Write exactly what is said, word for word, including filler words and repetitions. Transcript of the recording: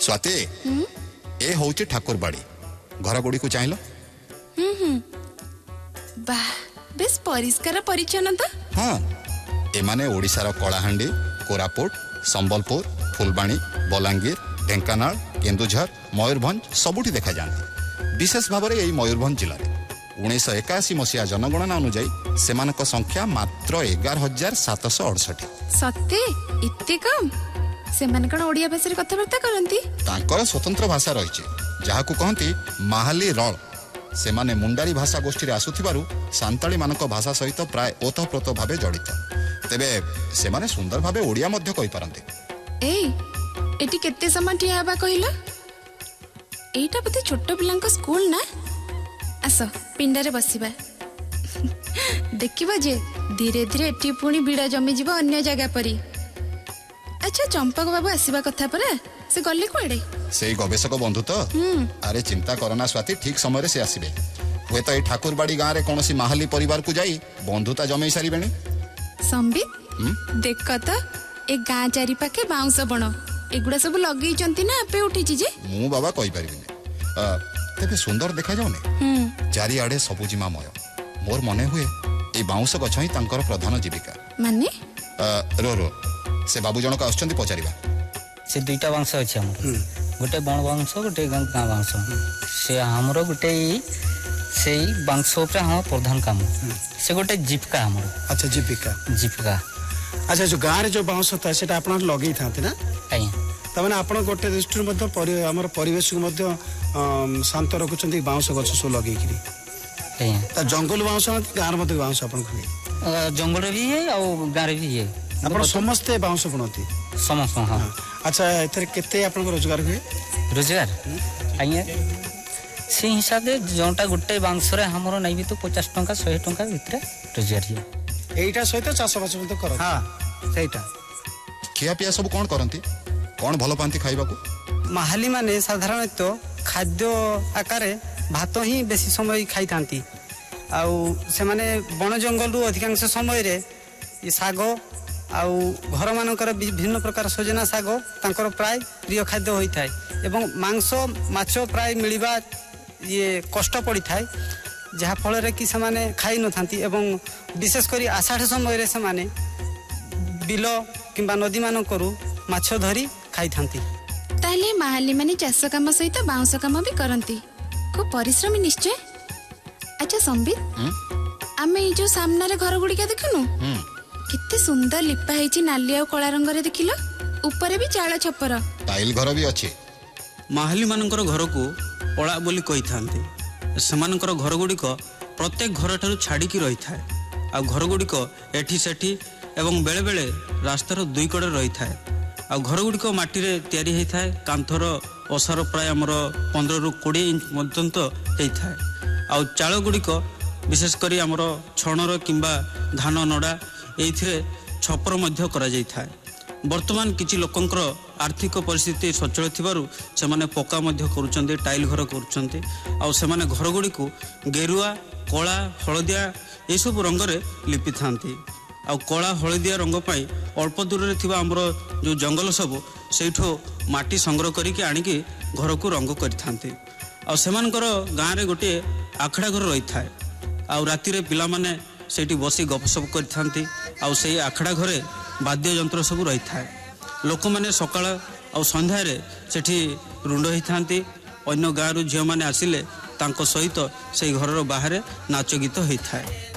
स्वाति ए होची ठाकुरबाड़ी घर गुड़ी को चाहिए वाह बेस परिष्कार परिच्छन्नता। हाँ एमाने ओडिशार कलाहांडी कोरापुट संबलपुर फुलबाणी बलांगीर ढेंकानाल केन्दुझर मयूरभंज सबुठी देखा जाती। विशेष भाव में मयूरभंज जिले में उन्नीस एकाशी मसीहा जनगणना अनुजाई सेमानक संख्या मात्र एगार हजार सातश अड़सठ। सत्य इत्ते कम से ओडिया भाषा कथबार्ता करती तांकर स्वतंत्र भाषा रही जहाकू कहती माहाली रल सेमाने मुंडारी भाषा गोष्ठी आसुथिबारु सांताली मानक भाषा सहित प्राय ओतप्रोत भावे जड़ित तेबे सेमाने सुंदर भावे ओडिया मध्य कहि पारंती। एई एटी केते समय ठिया हबा कहिला एटा पति छोट पिलांक स्कूल ना आस पिंडारे बसिबा देखिबा जे धीरे धीरे एटी पुणी बिड़ा जमी जीव अन्य जगह परी। अच्छा चंपक बाबू आसीबा कथा परा से गल्ले कुआडे से गवेषक बंधु तो अरे चिंता करना स्वाति ठीक समय रे से आसीबे हुए तो ए ठाकुरबाड़ी गाँव रे कोनोसी माहाली परिवार को जाई बंधुता जमे सारी बेणी। संबित देख तो ए गाँ चारि पाखे बाउंस बण एगुड़ा सब लगई चंती ना आपे उठिची जे मु बाबा कहि परिबिनी तेबे सुंदर देखा जाउने चारि आडे सबुजिमामय मोर मने हुए ए बाउंस गछ ही तांकर प्रधान जीविका माने रो रो से बाबू जनक आछंती पचारिबा से दुईटा बांस अच्छे गोटे बण बांस गोटे गाँ बांस से हमरो गोटे से बांस हम प्रधान काम से गोटे जीविका हमर। अच्छा जीविका जीविका अच्छा जो गाँव रे जो बांस था सेटा आपन लगई थाते ना आया तमाने आपन गोटे दृष्टि मध्य परि हमर परिवेश को मध्य शांत रखुचंती बांस गछ सो लगई किरी आया त जंगल बांस गाँव मध्य बांस आपन खुले जंगल भी है और गाँव भी है आपण समस्त बाउंस बुणती समस्त। हाँ अच्छा एथरे केते आपन रोजगार हुए रोजगार आइए से हिसाब से जोटा गोटे बांस रे हमरो नै भी तो पचास टंका सौ टंका भितर रोजगार है एइटा सहित चाष बास मते कर। हां सेटा खिया पिया सब कोन करंती कोन भलो पांती खाइबा को माहाली माने साधारणतः खाद्य आकारे भात ही बेसी समय खाई थांती आउ से माने बन जंगल रु अधिकांश समय रे ये साग आउ घर मानकर विभिन्न प्रकार सजना साग तांकर प्राय प्रिय खाद्य होई थाए एवं मांस माछ प्राय मिलवा ये कष्ट पड़ी थाए जहा फल रे कि से माने खाई न थांती एवं विशेष करी आषाढ़ समय रे से माने बिलो किंबा नदी मानकरू माछ धरी खाई थांती। ताले माहाली माने चाष काम सहित बाउंस काम भी करंती खूब परिश्रमी निश्चय। अच्छा संबित आमे जो सामने रे घर गुड़िका देखनु कितने सुंदर लिपा है नाली आ कला रंग रे देखिलो ऊपर भी चाल छपर टाइल घर भी अच्छे। माहाली मानकर घर को पड़ा बोली कही थांती सेमानकर घर गुड़िक प्रत्येक घर ठारू छाड़ी रही थाए आ घर गुड़िक एठी सेठी एवं बेले बेले रास्तार दुई कड़े रही थाए आ घर गुड़िक माटी रे तैयारी होई थाए कांथर ओसार प्राय हमर पंद्रह रु बीस इंच पर्यंत होई थाए आ चाल गुड़िक विशेष करी हमर छणर किंबा धान नडा एइथिरे छपर मध्य करा जाई थाए। वर्तमान किछि लोकंकर आर्थिक परिस्थिति सचल थिबारु सेमाने पक्का मध्य करूचंती टाइल घर करूचंती आ सेमाने घर गुडी को गेरुआ कला हलदिया ए सब रंग रे लिपि थांती आ कला हलदिया रंग पई अल्प दूर रे थिबा हमरो जो जंगल सब सेठो माटी संग्रह करिके आनिके घर को रंग करि थांती आ सेमानकर गाँ रे गोटे आखड़ा घर रही थाए आ राति रे पिला माने सेठी बसी गपसप करथांती आ से आखड़ा घरे वाद्य यंत्र सब रही थाए लोक माने सकाळ आ संध्या रे सेठी रुंड होई थांती अन्य गाँ रु झियो माने आसिले तांको सहित से घर बाहर नाच गीत होई थाए।